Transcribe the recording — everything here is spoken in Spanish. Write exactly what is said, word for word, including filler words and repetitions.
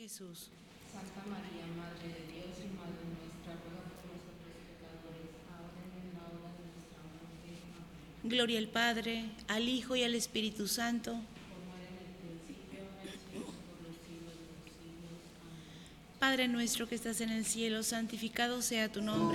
Jesús. Santa María, Madre de Dios y Madre nuestra, ruega por nosotros pecadores, ahora y en la hora de nuestra muerte. Amén. Gloria al Padre, al Hijo y al Espíritu Santo. Como era en el principio, ahora y siempre, por los siglos de los siglos. Amén. Padre nuestro que estás en el cielo, santificado sea tu nombre.